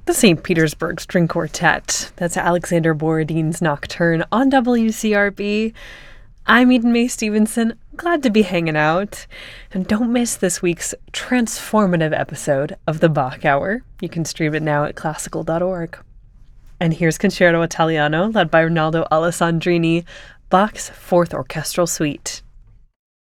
the St. Petersburg String Quartet. That's Alexander Borodin's Nocturne on WCRB. I'm Eden Mae Stevenson, glad to be hanging out. And don't miss this week's transformative episode of the Bach Hour. You can stream it now at classical.org. And here's Concerto Italiano, led by Rinaldo Alessandrini, Bach's Fourth Orchestral Suite.